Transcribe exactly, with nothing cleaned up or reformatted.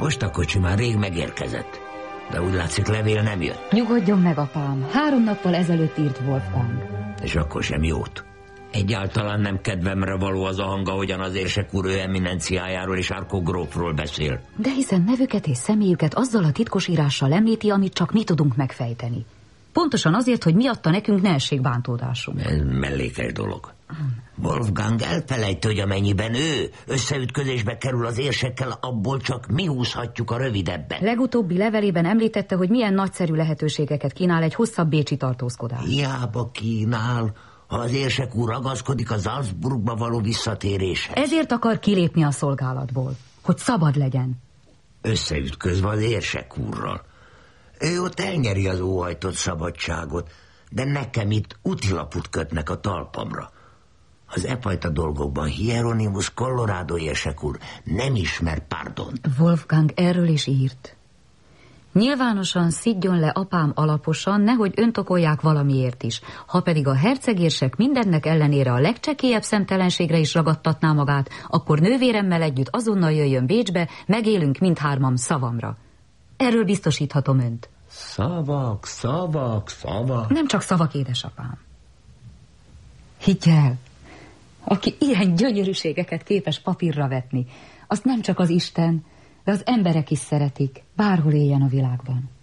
postakocsi már rég megérkezett, de úgy látszik levél nem jött. Nyugodjon meg, apám. Három nappal ezelőtt írt Wolfgang. És akkor sem jót. Egyáltalán nem kedvemre való az a hang, ahogyan az érsek úr ő eminenciájáról és Arco grófról beszél. De hiszen nevüket és személyüket azzal a titkos írással említi, amit csak mi tudunk megfejteni. Pontosan azért, hogy miatta nekünk ne essék bántódásunk. Ez mellékes dolog. Wolfgang elfelejtő, hogy amennyiben ő összeütközésbe kerül az érsekkel, abból csak mi húzhatjuk a rövidebben. Legutóbbi levelében említette, hogy milyen nagyszerű lehetőségeket kínál egy hosszabb bécsi tartózkodás. Hiába kínál, ha az érsek úr ragaszkodik a Salzburgba való visszatéréshez. Ezért akar kilépni a szolgálatból, hogy szabad legyen. Összeütközve az érsek úrral. Ő ott elnyeri az óhajtott szabadságot, de nekem itt útilaput kötnek a talpamra. Az e fajta dolgokban Hieronymus Colorado érsek úr nem ismer pardont. Wolfgang erről is írt. Nyilvánosan szidjon le apám alaposan, nehogy öntokolják valamiért is. Ha pedig a hercegérsek mindennek ellenére a legcsekélyebb szemtelenségre is ragadtatná magát, akkor nővéremmel együtt azonnal jöjjön Bécsbe, megélünk mindhárman szavamra. Erről biztosíthatom önt. Szavak, szavak, szavak. Nem csak szavak, édesapám. Higgy el, aki ilyen gyönyörűségeket képes papírra vetni, azt nem csak az Isten, de az emberek is szeretik, bárhol éljen a világban.